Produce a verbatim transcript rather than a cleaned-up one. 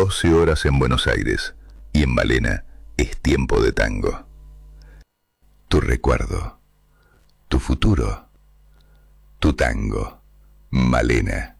doce horas en Buenos Aires y en Malena es tiempo de tango. Tu recuerdo, tu futuro, tu tango, Malena.